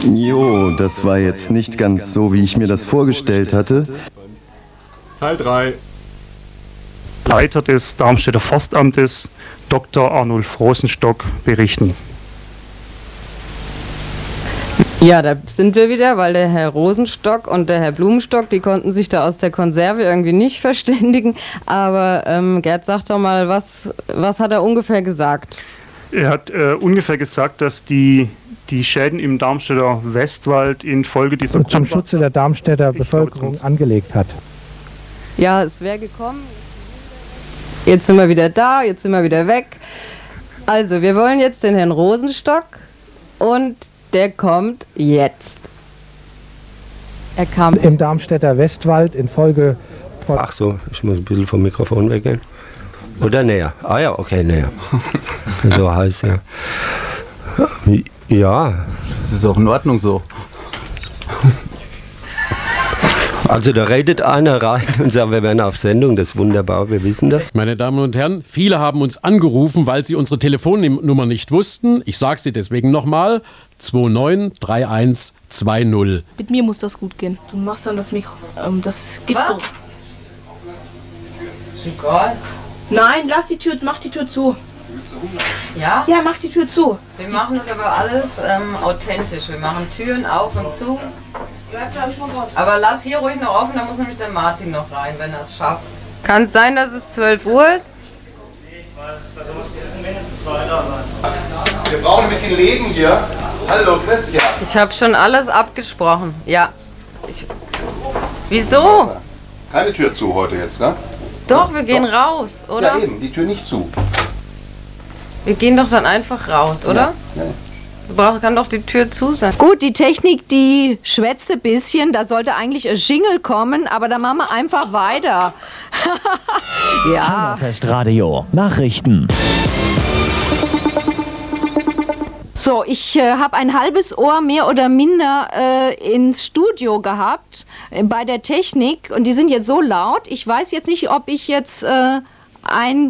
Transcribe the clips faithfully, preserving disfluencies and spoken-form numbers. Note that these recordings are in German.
Jo, das war jetzt nicht ganz so, wie ich mir das vorgestellt hatte. Teil drei. Leiter des Darmstädter Forstamtes, Doktor Arnulf Rosenstock, berichten. Ja, da sind wir wieder, weil der Herr Rosenstock und der Herr Blumenstock, die konnten sich da aus der Konserve irgendwie nicht verständigen. Aber ähm, Gerd, sag doch mal, was, was hat er ungefähr gesagt? Er hat äh, ungefähr gesagt, dass die, die Schäden im Darmstädter Westwald infolge dieser... Und zum Schutze der Darmstädter Bevölkerung angelegt hat. Ja, es wäre gekommen. Jetzt sind wir wieder da, jetzt sind wir wieder weg. Also, wir wollen jetzt den Herrn Rosenstock und der kommt jetzt. Er kam im Darmstädter Westwald infolge von... Ach so, ich muss ein bisschen vom Mikrofon weggehen. Oder näher? Ah ja, okay, näher. So heißt ja. Ja. Das ist auch in Ordnung so. Also da redet einer rein und sagt, wir werden auf Sendung, das ist wunderbar, wir wissen das. Meine Damen und Herren, viele haben uns angerufen, weil sie unsere Telefonnummer nicht wussten. Ich sage sie deswegen nochmal, zwei neun drei eins zwei null. Mit mir muss das gut gehen. Du machst dann das Mikro, ähm, das gibt Was? doch. Ist egal. Nein, lass die Tür, mach die Tür zu. Ja? Ja, mach die Tür zu. Wir machen das aber alles ähm, authentisch. Wir machen Türen auf und zu. Aber lass hier ruhig noch offen, da muss nämlich der Martin noch rein, wenn er es schafft. Kann es sein, dass es zwölf Uhr ist? Wir brauchen ein bisschen Leben hier. Hallo, Christian. Ich habe schon alles abgesprochen. Ja. Ich, wieso? Keine Tür zu heute jetzt, ne? Doch, wir gehen raus, oder? Ja, eben, die Tür nicht zu. Wir gehen doch dann einfach raus, oder? Ja, ja. Brauch, kann doch die Tür zu sein. Gut, die Technik, die schwätzt ein bisschen. Da sollte eigentlich ein Jingle kommen, aber da machen wir einfach weiter. Ja. Hammerfestradio. Nachrichten. So, ich äh, habe ein halbes Ohr mehr oder minder äh, ins Studio gehabt äh, bei der Technik und die sind jetzt so laut. Ich weiß jetzt nicht, ob ich jetzt äh, ein...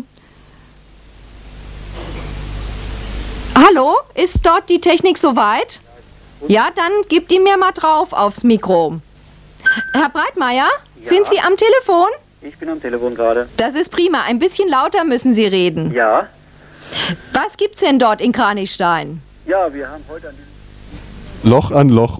Hallo, ist dort die Technik soweit? Ja, dann gibt die mir mal drauf aufs Mikro. Herr Breitmeier, ja. Sind Sie am Telefon? Ich bin am Telefon gerade. Das ist prima. Ein bisschen lauter müssen Sie reden. Ja. Was gibt's denn dort in Kranichstein? Ja, wir haben heute ein Loch an Loch.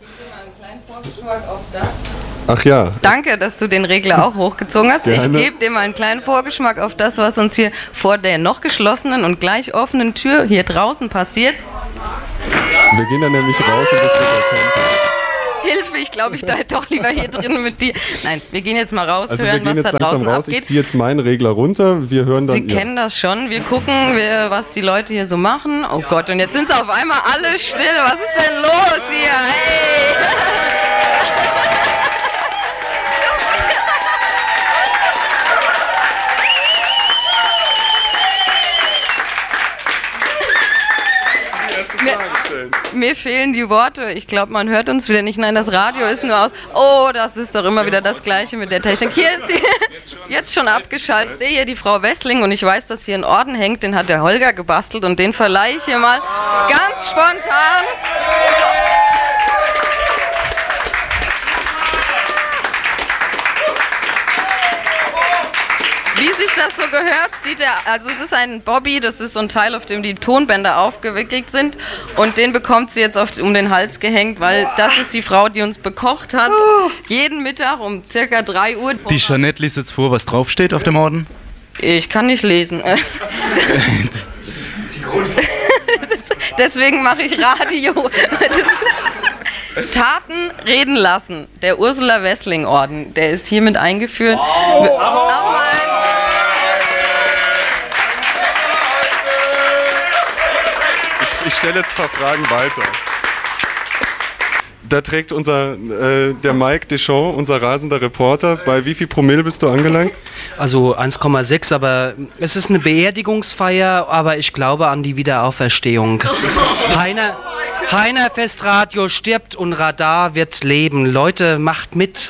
Ach ja. Danke, dass du den Regler auch hochgezogen hast. Gerne. Ich gebe dir mal einen kleinen Vorgeschmack auf das, was uns hier vor der noch geschlossenen und gleich offenen Tür hier draußen passiert. Wir gehen dann nämlich raus und das wird authentisch. Hilfe, ich glaube, ich da doch lieber hier drin mit dir. Nein, wir gehen jetzt mal raus, Also hören, wir gehen was jetzt da langsam draußen raus. Ich abgeht. ziehe jetzt meinen Regler runter. Wir hören dann. Sie ja. kennen das schon. Wir gucken, wir, was die Leute hier so machen. Oh Gott, und jetzt sind sie auf einmal alle still. Was ist denn los hier? Hey! Mir, mir fehlen die Worte. Ich glaube, man hört uns wieder nicht. Nein, das Radio ist nur aus. Oh, das ist doch immer wieder das Gleiche mit der Technik. Hier ist sie jetzt schon abgeschaltet. Ich sehe hier die Frau Wessling und ich weiß, dass hier ein Orden hängt. Den hat der Holger gebastelt und den verleihe ich hier mal ganz spontan. Wie sich das so gehört, sieht er, also es ist ein Bobby, das ist so ein Teil, auf dem die Tonbänder aufgewickelt sind und den bekommt sie jetzt auf, um den Hals gehängt, weil das ist die Frau, die uns bekocht hat, jeden Mittag um circa drei Uhr. Die Jeanette liest jetzt vor, was draufsteht auf dem Orden. Ich kann nicht lesen. Deswegen mache ich Radio. Taten reden lassen. Der Ursula Wessling Orden, der ist hiermit eingeführt. Wow. Oh mein. Ich, ich stelle jetzt ein paar Fragen weiter. Da trägt unser, äh, der Mike Deschamps, unser rasender Reporter. Bei wie viel Promille bist du angelangt? Also eins Komma sechs, aber es ist eine Beerdigungsfeier, aber ich glaube an die Wiederauferstehung. Heiner, Heiner Festradio stirbt und Radar wird leben. Leute, macht mit.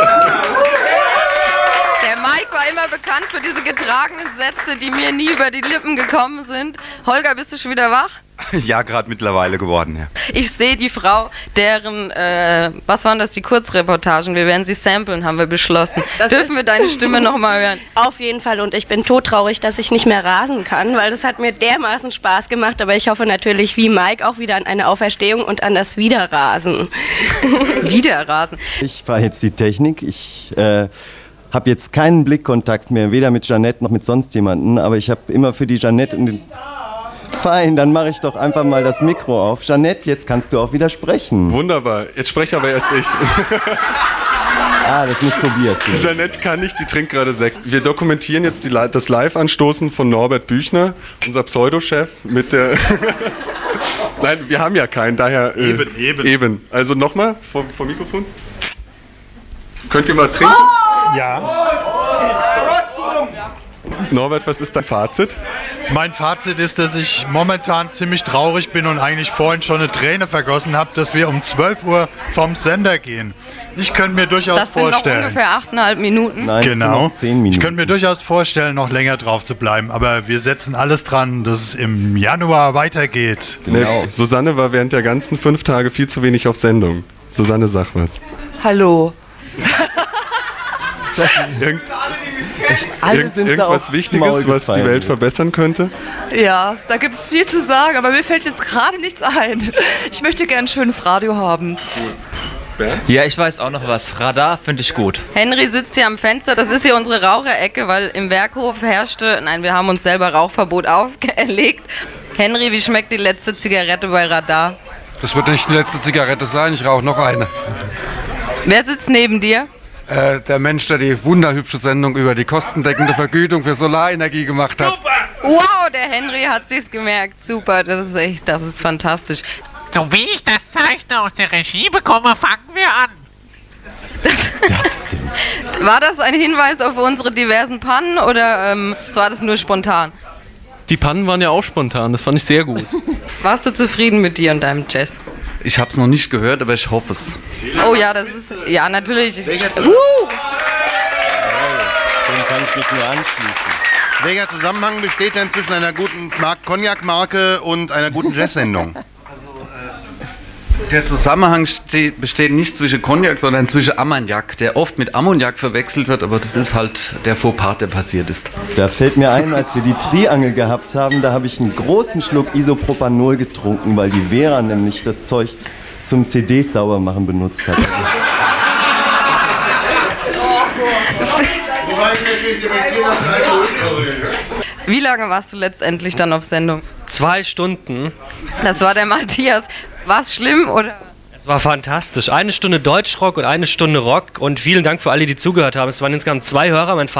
Der Mike war immer bekannt für diese getragenen Sätze, die mir nie über die Lippen gekommen sind. Holger, bist du schon wieder wach? Ja, gerade mittlerweile geworden, ja. Ich sehe die Frau, deren, äh, was waren das, die Kurzreportagen, wir werden sie samplen, haben wir beschlossen. Das Dürfen wir deine Stimme nochmal hören? Auf jeden Fall, und ich bin todtraurig, dass ich nicht mehr rasen kann, weil das hat mir dermaßen Spaß gemacht, aber ich hoffe natürlich wie Mike auch wieder an eine Auferstehung und an das Wiederrasen. Wiederrasen? Ich fahre jetzt die Technik, ich äh, habe jetzt keinen Blickkontakt mehr, weder mit Jeanette noch mit sonst jemanden, aber ich habe immer für die Jeanette und den... Fein, dann mache ich doch einfach mal das Mikro auf. Jeanette, jetzt kannst du auch wieder sprechen. Wunderbar, jetzt spreche aber erst ich. Ah, das muss Tobias tun. Jeanette kann nicht, die trinkt gerade Sekt. Wir dokumentieren jetzt die, das Live-Anstoßen von Norbert Büchner, unser Pseudochef, mit der... Nein, wir haben ja keinen, daher... Äh, eben, eben. Eben. Also nochmal vom, vom Mikrofon. Könnt ihr mal trinken? Ja. Norbert, was ist dein Fazit? Mein Fazit ist, dass ich momentan ziemlich traurig bin und eigentlich vorhin schon eine Träne vergossen habe, dass wir um zwölf Uhr vom Sender gehen. Ich könnte mir durchaus das sind vorstellen... noch ungefähr achteinhalb Minuten. Nein, genau. das sind noch zehn Minuten. Ich könnte mir durchaus vorstellen, noch länger drauf zu bleiben, aber wir setzen alles dran, dass es im Januar weitergeht. Genau. Nee, Susanne war während der ganzen fünf Tage viel zu wenig auf Sendung. Susanne, sag was. Hallo. Irgend, Alle irgend, sind irgendwas Wichtiges, was die Welt verbessern könnte? Ja, da gibt es viel zu sagen, aber mir fällt jetzt gerade nichts ein. Ich möchte gerne ein schönes Radio haben. Ja, ich weiß auch noch was. Radar finde ich gut. Henry sitzt hier am Fenster, das ist hier unsere Raucherecke, weil im Werkhof herrschte, nein, wir haben uns selber Rauchverbot auferlegt. Henry, wie schmeckt die letzte Zigarette bei Radar? Das wird nicht die letzte Zigarette sein, ich rauche noch eine. Wer sitzt neben dir? Äh, der Mensch, der die wunderhübsche Sendung über die kostendeckende Vergütung für Solarenergie gemacht hat. Super! Wow, der Henry hat sich's gemerkt. Super, das ist echt, das ist fantastisch. So wie ich das Zeichen aus der Regie bekomme, fangen wir an. Was ist das denn? War das ein Hinweis auf unsere diversen Pannen oder ähm, war das nur spontan? Die Pannen waren ja auch spontan, das fand ich sehr gut. Warst du zufrieden mit dir und deinem Jazz? Ich habe es noch nicht gehört, aber ich hoffe es. Oh ja, das ist, ja natürlich. Uh! Dem kann ich mich nur anschließen. Welcher Zusammenhang besteht denn zwischen einer guten Cognac-Marke und einer guten Jazz-Sendung? Der Zusammenhang steht, besteht nicht zwischen Cognac, sondern zwischen Ammoniak, der oft mit Ammoniak verwechselt wird, aber das ist halt der Fauxpas, der passiert ist. Da fällt mir ein, als wir die Triangel gehabt haben, da habe ich einen großen Schluck Isopropanol getrunken, weil die Vera nämlich das Zeug zum C Ds sauber machen benutzt hat. Wie lange warst du letztendlich dann auf Sendung? Zwei Stunden. Das war der Matthias. War es schlimm oder? Es war fantastisch. Eine Stunde Deutschrock und eine Stunde Rock und vielen Dank für alle, die zugehört haben. Es waren insgesamt zwei Hörer. Mein Vater